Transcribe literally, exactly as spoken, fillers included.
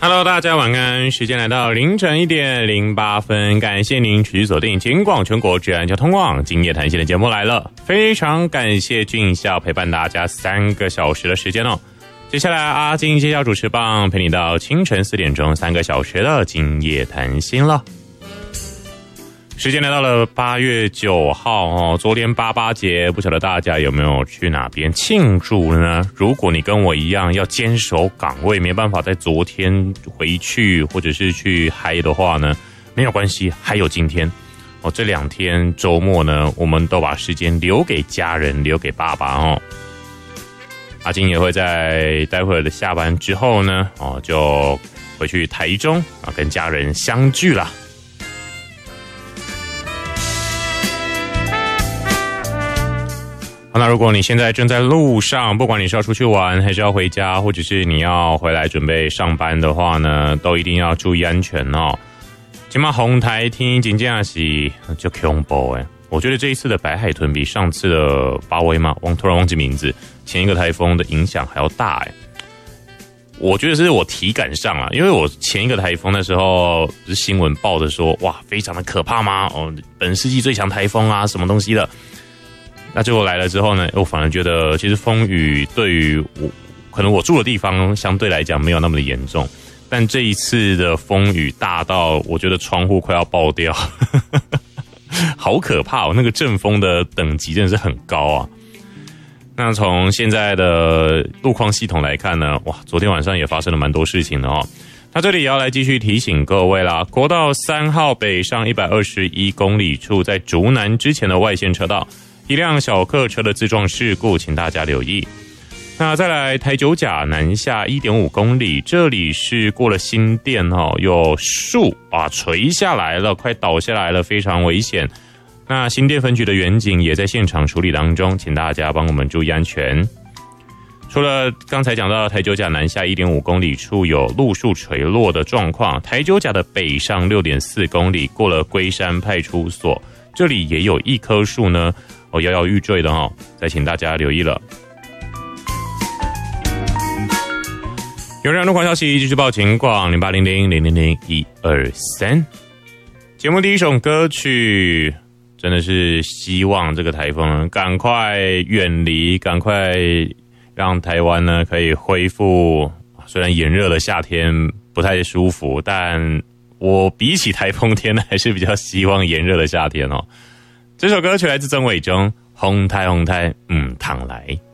Hello， 大家晚安，时间来到凌晨一点零八分，感谢您持续锁定警广全国治安交通网今夜谈心的节目来了，非常感谢俊孝陪伴大家三个小时的时间哦。接下来阿金接下主持棒，陪你到清晨四点钟，三个小时的今夜谈心了。时间来到了八月九号哦，昨天八八节，不晓得大家有没有去哪边庆祝呢？如果你跟我一样要坚守岗位，没办法在昨天回去或者是去嗨的话呢，没有关系，还有今天哦。这两天周末呢，我们都把时间留给家人，留给爸爸哦。阿金也会在待会儿的下班之后呢，哦，就回去台中啊，跟家人相聚啦。好，那如果你现在正在路上，不管你是要出去玩，还是要回家，或者是你要回来准备上班的话呢，都一定要注意安全哦。今嘛红台天真正是就恐怖诶，我觉得这一次的白海豚比上次的巴威嘛，我突然忘记名字，前一个台风的影响还要大诶。我觉得是我体感上啊，因为我前一个台风的时候，不是新闻报的说，哇，非常的可怕吗？哦，本世纪最强台风啊，什么东西的。那结果来了之后呢，我反而觉得其实风雨对于我，可能我住的地方相对来讲没有那么的严重，但这一次的风雨大到我觉得窗户快要爆掉，好可怕哦！那个阵风的等级真的是很高啊。那从现在的路况系统来看呢，哇，昨天晚上也发生了蛮多事情的哦。那这里也要来继续提醒各位啦，国道三号北上一百二十一公里处，在竹南之前的外线车道，一辆小客车的自撞事故，请大家留意。那再来台九甲南下 一点五公里，这里是过了新店哦，有树啊垂下来了，快倒下来了，非常危险。那新店分局的员警也在现场处理当中，请大家帮我们注意安全。除了刚才讲到台九甲南下 一点五公里处有路树垂落的状况，台九甲的北上 六点四公里过了龟山派出所，这里也有一棵树呢哦，摇摇欲坠的哦，再请大家留意了。有人路况消息继续报警广零八零零零零零一二三。节目第一首歌曲，真的是希望这个台风赶快远离，赶快让台湾呢可以恢复。虽然炎热的夏天不太舒服，但我比起台风天呢，还是比较希望炎热的夏天哦。这首歌曲来自曾伟忠，红太红太嗯，躺来。